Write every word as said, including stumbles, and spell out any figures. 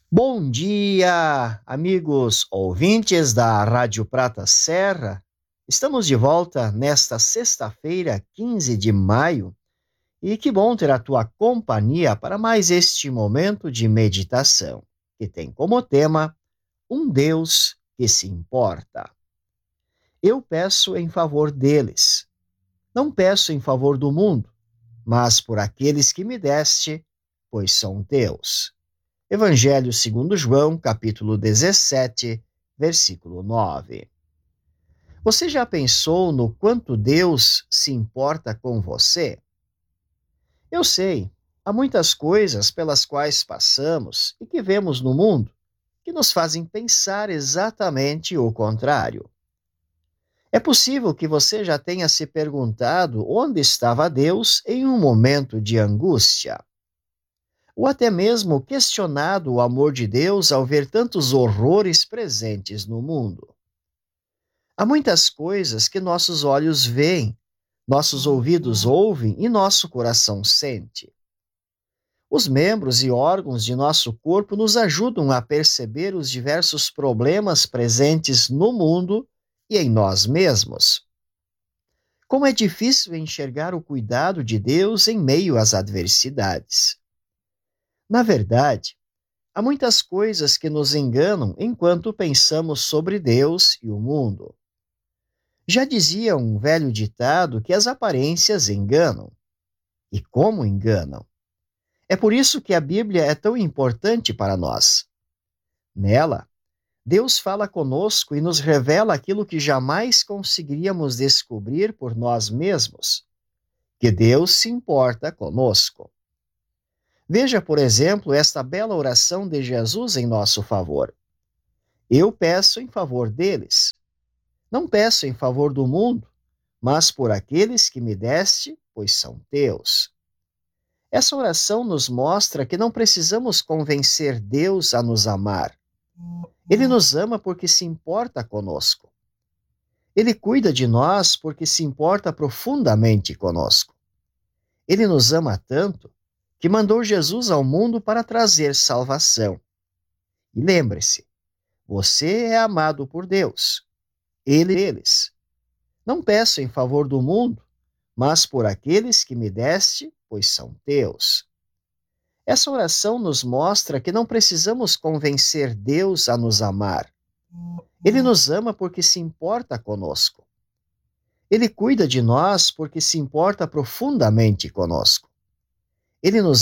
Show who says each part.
Speaker 1: Bom dia, amigos ouvintes da Rádio Prata Serra. Estamos de volta nesta sexta-feira, quinze de maio, e que bom ter a tua companhia para mais este momento de meditação, que tem como tema um Deus que se importa. Eu peço em favor deles. Não peço em favor do mundo, mas por aqueles que me deste, pois são teus. Evangelho segundo João, capítulo dezessete, versículo nove. Você já pensou no quanto Deus se importa com você? Eu sei, há muitas coisas pelas quais passamos e que vemos no mundo que nos fazem pensar exatamente o contrário. É possível que você já tenha se perguntado onde estava Deus em um momento de angústia, ou até mesmo questionado o amor de Deus ao ver tantos horrores presentes no mundo. Há muitas coisas que nossos olhos veem, nossos ouvidos ouvem e nosso coração sente. Os membros e órgãos de nosso corpo nos ajudam a perceber os diversos problemas presentes no mundo e em nós mesmos. Como é difícil enxergar o cuidado de Deus em meio às adversidades. Na verdade, há muitas coisas que nos enganam enquanto pensamos sobre Deus e o mundo. Já dizia um velho ditado que as aparências enganam. E como enganam? É por isso que a Bíblia é tão importante para nós. Nela, Deus fala conosco e nos revela aquilo que jamais conseguiríamos descobrir por nós mesmos, que Deus se importa conosco. Veja, por exemplo, esta bela oração de Jesus em nosso favor. Eu peço em favor deles. Não peço em favor do mundo, mas por aqueles que me deste, pois são teus. Essa oração nos mostra que não precisamos convencer Deus a nos amar. Ele nos ama porque se importa conosco. Ele cuida de nós porque se importa profundamente conosco. Ele nos ama tanto que mandou Jesus ao mundo para trazer salvação. E lembre-se, você é amado por Deus. Ele eles. Não peço em favor do mundo, mas por aqueles que me deste, pois são teus. Essa oração nos mostra que não precisamos convencer Deus a nos amar. Ele nos ama porque se importa conosco. Ele cuida de nós porque se importa profundamente conosco. Ele nos